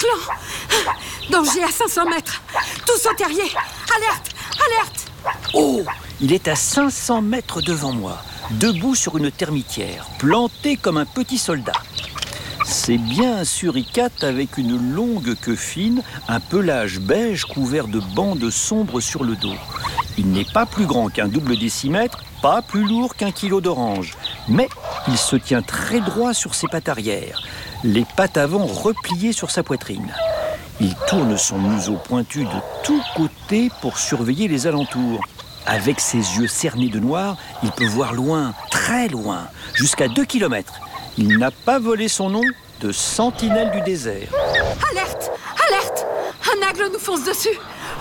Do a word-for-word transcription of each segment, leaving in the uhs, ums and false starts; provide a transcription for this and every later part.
clan! Danger à cinq cents mètres! Tous au terrier! Alerte! Alerte! Oh! Il est à cinq cents mètres devant moi, debout sur une termitière, planté comme un petit soldat. C'est bien un suricate avec une longue queue fine, un pelage beige couvert de bandes sombres sur le dos. Il n'est pas plus grand qu'un double décimètre, pas plus lourd qu'un kilo d'orange. Mais il se tient très droit sur ses pattes arrière, les pattes avant repliées sur sa poitrine. Il tourne son museau pointu de tous côtés pour surveiller les alentours. Avec ses yeux cernés de noir, il peut voir loin, très loin, jusqu'à deux kilomètres. Il n'a pas volé son nom de sentinelle du désert. Alerte! Alerte! Un aigle nous fonce dessus!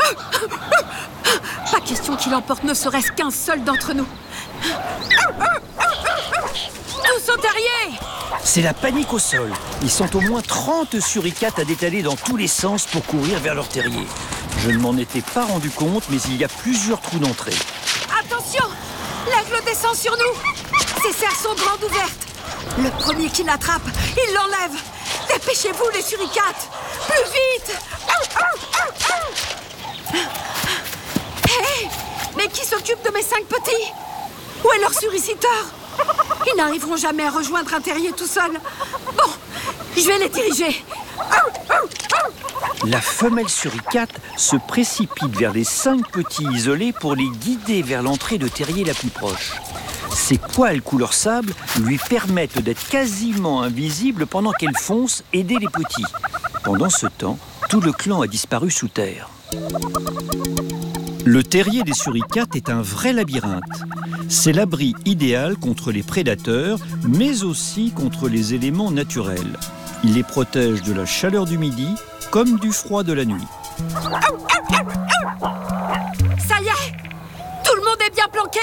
Pas question qu'il emporte ne serait-ce qu'un seul d'entre nous. Tous au terrier! C'est la panique au sol. Ils sont au moins trente suricates à détaler dans tous les sens pour courir vers leur terrier. Je ne m'en étais pas rendu compte, mais il y a plusieurs trous d'entrée. Attention! L'aigle descend sur nous! Ses serres sont grandes ouvertes. Le premier qui l'attrape, il l'enlève. Dépêchez-vous, les suricates! Plus vite! Hé! Hey, mais qui s'occupe de mes cinq petits? Où est leur suriciteur? Ils n'arriveront jamais à rejoindre un terrier tout seul. Bon, je vais les diriger. La femelle suricate se précipite vers les cinq petits isolés pour les guider vers l'entrée de terrier la plus proche. Ses poils couleur sable lui permettent d'être quasiment invisible pendant qu'elle fonce aider les petits. Pendant ce temps, tout le clan a disparu sous terre. Le terrier des suricates est un vrai labyrinthe. C'est l'abri idéal contre les prédateurs, mais aussi contre les éléments naturels. Il les protège de la chaleur du midi comme du froid de la nuit. Ça y est! Tout le monde est bien planqué?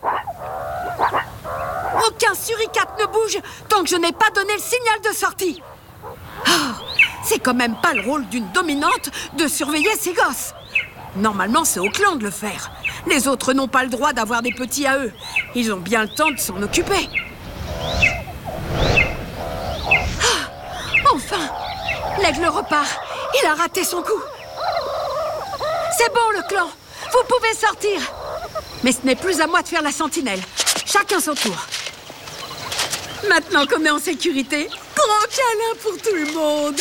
Aucun suricate ne bouge tant que je n'ai pas donné le signal de sortie. Oh, c'est quand même pas le rôle d'une dominante de surveiller ses gosses. Normalement, c'est au clan de le faire. Les autres n'ont pas le droit d'avoir des petits à eux. Ils ont bien le temps de s'en occuper. Oh, enfin, l'aigle repart. Il a raté son coup. C'est bon, le clan. Vous pouvez sortir. Mais ce n'est plus à moi de faire la sentinelle. Chacun son tour. Maintenant qu'on est en sécurité, grand câlin pour tout le monde.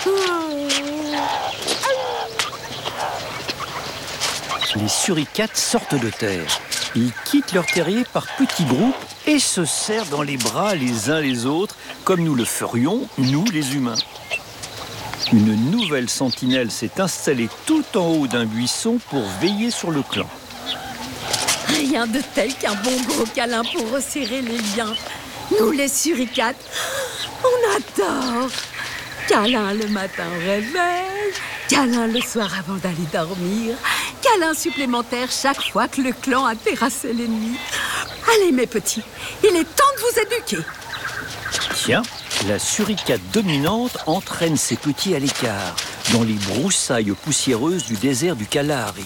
Les suricates sortent de terre. Ils quittent leur terrier par petits groupes et se serrent dans les bras les uns les autres, comme nous le ferions, nous les humains. Une nouvelle sentinelle s'est installée tout en haut d'un buisson pour veiller sur le clan. Rien de tel qu'un bon gros câlin pour resserrer les liens. Nous, les suricates, on adore. Câlin le matin au réveil, câlin le soir avant d'aller dormir, câlin supplémentaire chaque fois que le clan a terrassé l'ennemi. Allez, mes petits, il est temps de vous éduquer. Tiens, la suricate dominante entraîne ses petits à l'écart, dans les broussailles poussiéreuses du désert du Kalahari.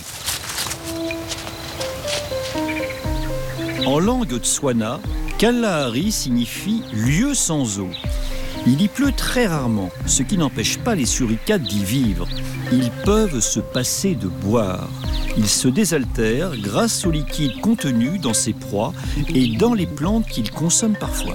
En langue tswana, Kalahari signifie « lieu sans eau ». Il y pleut très rarement, ce qui n'empêche pas les suricates d'y vivre. Ils peuvent se passer de boire. Ils se désaltèrent grâce au liquide contenu dans ses proies et dans les plantes qu'ils consomment parfois.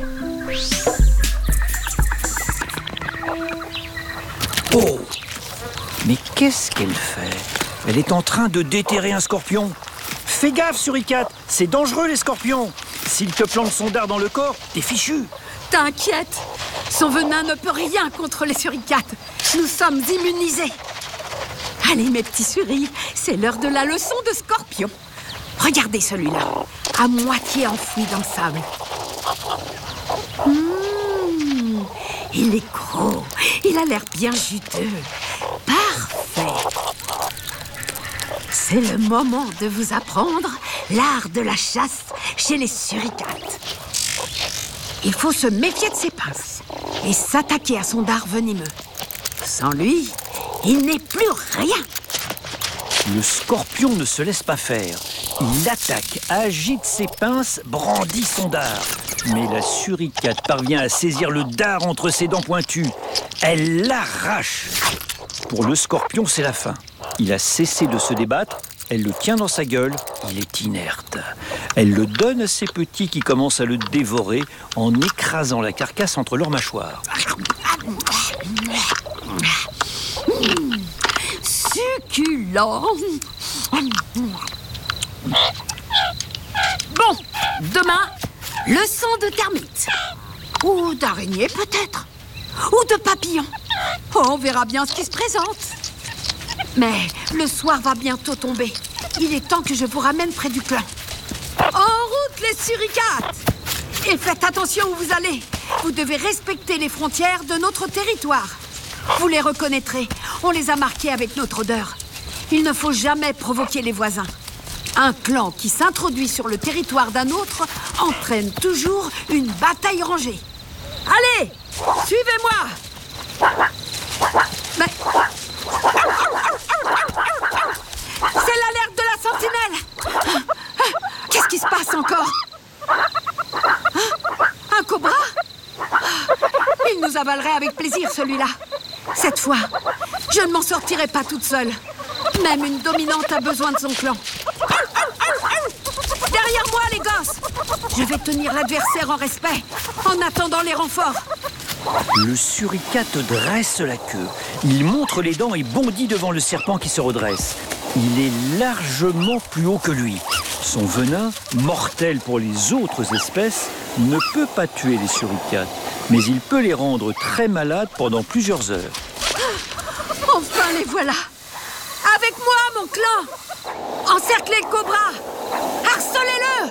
Oh! Mais qu'est-ce qu'elle fait? Elle est en train de déterrer un scorpion. Fais gaffe, suricate, c'est dangereux les scorpions. S'il te plante son dard dans le corps, t'es fichu. T'inquiète, son venin ne peut rien contre les suricates. Nous sommes immunisés. Allez, mes petits suris, c'est l'heure de la leçon de scorpion. Regardez celui-là, à moitié enfoui dans le sable. Mmh, il est gros, il a l'air bien juteux. Parfait. C'est le moment de vous apprendre l'art de la chasse chez les suricates. Il faut se méfier de ses pinces et s'attaquer à son dard venimeux. Sans lui, il n'est plus rien. Le scorpion ne se laisse pas faire. Il attaque, agite ses pinces, brandit son dard. Mais la suricate parvient à saisir le dard entre ses dents pointues. Elle l'arrache. Pour le scorpion, c'est la fin. Il a cessé de se débattre, elle le tient dans sa gueule, il est inerte. Elle le donne à ses petits qui commencent à le dévorer en écrasant la carcasse entre leurs mâchoires. Mmh, succulent. Bon, demain, leçon de termites. Ou d'araignées peut-être. Ou de papillons. Oh, on verra bien ce qui se présente. Mais le soir va bientôt tomber. Il est temps que je vous ramène près du clan. En route les suricates! Et faites attention où vous allez. Vous devez respecter les frontières de notre territoire. Vous les reconnaîtrez. On les a marqués avec notre odeur. Il ne faut jamais provoquer les voisins. Un clan qui s'introduit sur le territoire d'un autre entraîne toujours une bataille rangée. Allez, suivez-moi. Mais... c'est l'alerte de la sentinelle. Qu'est-ce qui se passe encore? Un cobra? Il nous avalerait avec plaisir, celui-là. Cette fois, je ne m'en sortirai pas toute seule. Même une dominante a besoin de son clan. Derrière moi, les gosses! Je vais tenir l'adversaire en respect, en attendant les renforts. Le suricate dresse la queue. Il montre les dents et bondit devant le serpent qui se redresse. Il est largement plus haut que lui. Son venin, mortel pour les autres espèces, ne peut pas tuer les suricates, mais il peut les rendre très malades pendant plusieurs heures. Enfin, les voilà! Avec moi, mon clan! Encerclez le cobra! Harcelez-le!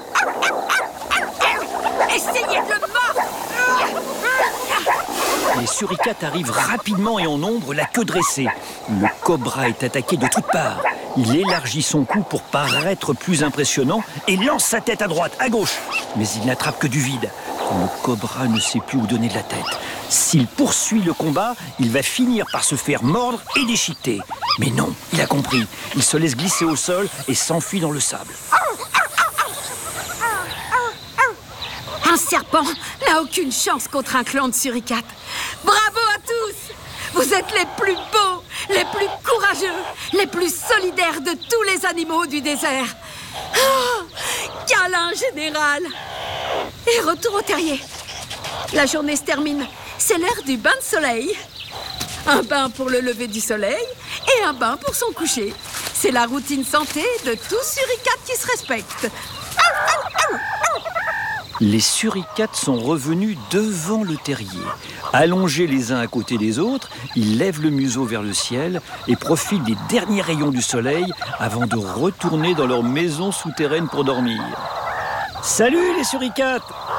Essayez de le mordre! Les suricates arrivent rapidement et en nombre, la queue dressée. Le cobra est attaqué de toutes parts. Il élargit son cou pour paraître plus impressionnant et lance sa tête à droite, à gauche. Mais il n'attrape que du vide. Le cobra ne sait plus où donner de la tête. S'il poursuit le combat, il va finir par se faire mordre et déchiqueter. Mais non, il a compris. Il se laisse glisser au sol et s'enfuit dans le sable. Un serpent n'a aucune chance contre un clan de suricates. Bravo à tous! Vous êtes les plus beaux, les plus courageux, les plus solidaires de tous les animaux du désert. Oh, câlin général! Et retour au terrier. La journée se termine. C'est l'heure du bain de soleil. Un bain pour le lever du soleil et un bain pour son coucher. C'est la routine santé de tout suricate qui se respecte. Les suricates sont revenus devant le terrier. Allongés les uns à côté des autres, ils lèvent le museau vers le ciel et profitent des derniers rayons du soleil avant de retourner dans leur maison souterraine pour dormir. Salut les suricates!